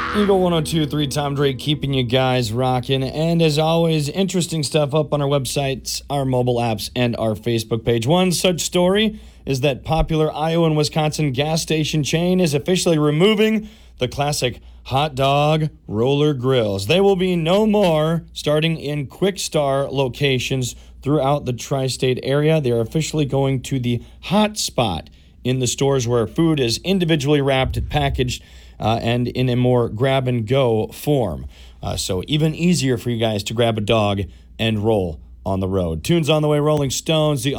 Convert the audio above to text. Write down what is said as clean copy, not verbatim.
Eagle 102.3 Tom Drake keeping you guys rocking. And as always, interesting stuff up on our websites, our mobile apps, and our Facebook page. One such story is that popular Iowa and Wisconsin gas station chain is officially removing the classic hot dog roller grills. They will be no more, starting in Quick Star locations throughout the tri-state area. They are officially going to the hot spot in the stores where food is individually wrapped, packaged, and in a more grab-and-go form. So even easier for you guys to grab a dog and roll on the road. Tunes on the way, Rolling Stones, the